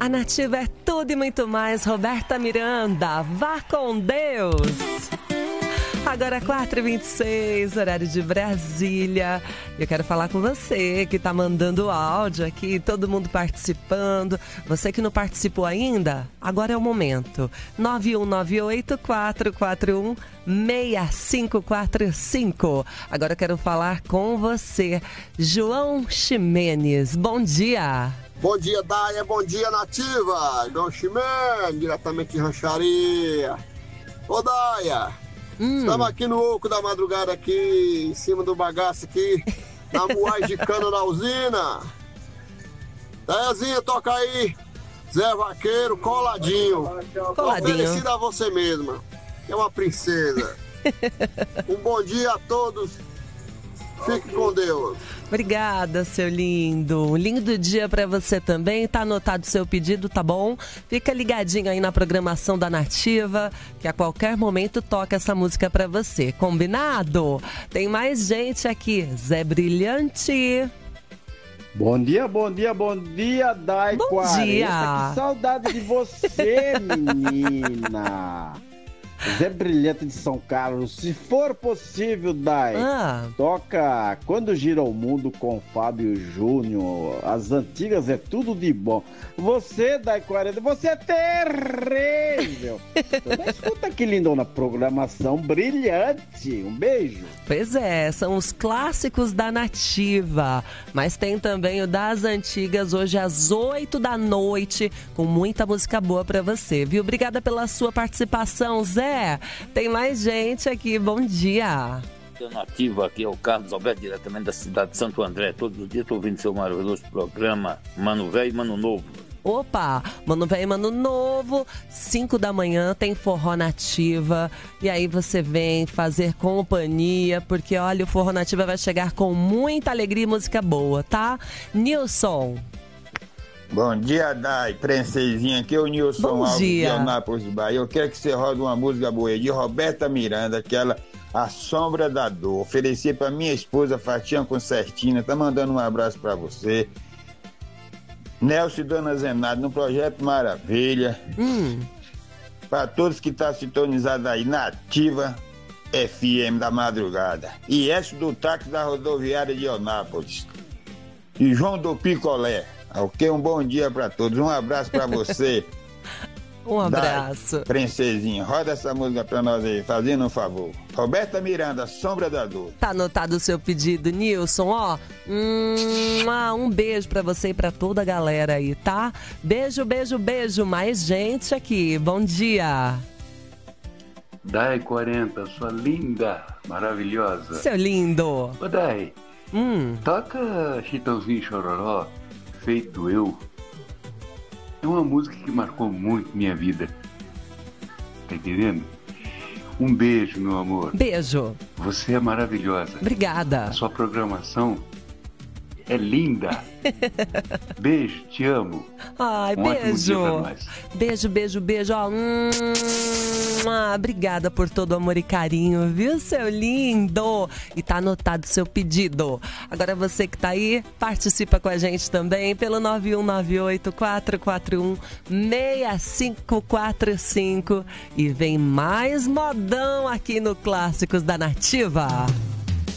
A Nativa é tudo e muito mais. Roberta Miranda, vá com Deus. Agora 4h26, horário de Brasília. Eu quero falar com você que está mandando áudio aqui, todo mundo participando. Você que não participou ainda, agora é o momento. 9198-441-6545. Agora eu quero falar com você, João Ximenes. Bom dia. Bom dia, Daia. Bom dia, Nativa. João Ximenes, diretamente de Rancharia. Ô, Daia. Estamos aqui no oco da madrugada aqui, em cima do bagaço aqui, na moagem de cana da usina. Daiazinha, toca aí. Zé Vaqueiro, coladinho. Oferecido a você mesma. É uma princesa. Um bom dia a todos. Fique com Deus. Obrigada, seu lindo. Um lindo dia para você também. Tá anotado o seu pedido, tá bom? Fica ligadinho aí na programação da Nativa, que a qualquer momento toca essa música para você. Combinado? Tem mais gente aqui. Zé Brilhante. Bom dia, Dai. Bom 40. dia. Que saudade de você, menina. Zé Brilhante de São Carlos, se for possível, Dai, toca Quando Gira o Mundo com Fábio Júnior. As antigas é tudo de bom. Você, Dai 40, você é terrível. Então, escuta que lindona programação brilhante. Um beijo. Pois é, são os clássicos da Nativa, mas tem também o das antigas hoje às 8 da noite, com muita música boa pra você, viu? Obrigada pela sua participação, Zé. Tem mais gente aqui, bom dia. Nativa, aqui é o Carlos Alberto, diretamente da cidade de Santo André. Todos os dias estou ouvindo seu maravilhoso programa Mano Velho e Mano Novo. Opa, Mano Velho e Mano Novo, 5 da manhã tem forró Nativa. E aí você vem fazer companhia, porque olha, o forró Nativa vai chegar com muita alegria e música boa, tá? Nilson. Bom dia, Dai, princesinha, aqui é o Nilson Alves de Anápolis, Bahia. Eu quero que você rode uma música boa de Roberta Miranda, aquela A Sombra da Dor. Ofereci pra minha esposa Fatinha Concertina, tá mandando um abraço pra você. Nelson e Dona Zenada no Projeto Maravilha. Pra todos que tá sintonizados aí na Ativa FM da madrugada. E esse do táxi da rodoviária de Anápolis. E João do Picolé. Ok, um bom dia pra todos, um abraço pra você. Um abraço. Dai, princesinha, roda essa música pra nós aí, fazendo um favor. Roberta Miranda, Sombra da Dor. Tá anotado o seu pedido, Nilson, ó. Um beijo pra você e pra toda a galera aí, tá? Beijo, beijo, beijo, mais gente aqui, bom dia. Dai 40, sua linda, maravilhosa. Seu lindo. Ô Dai, toca Chitãozinho Chororó, Feito Eu. É uma música que marcou muito minha vida. Tá entendendo? Um beijo, meu amor. Beijo. Você é maravilhosa. Obrigada. A sua programação é linda. Beijo, te amo. Ai, beijo. Beijo, beijo, beijo. Ó. Obrigada por todo o amor e carinho, viu, seu lindo? E tá anotado o seu pedido. Agora você que tá aí, participa com a gente também pelo 9198-441-6545. E vem mais modão aqui no Clássicos da Nativa.